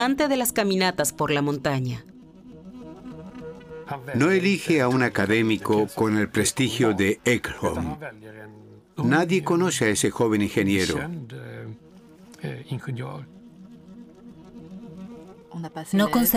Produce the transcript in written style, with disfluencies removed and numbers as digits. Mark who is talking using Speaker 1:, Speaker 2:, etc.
Speaker 1: Antes de las caminatas por la montaña.
Speaker 2: No elige a un académico con el prestigio de Ekholm. Nadie conoce a ese joven ingeniero.
Speaker 3: No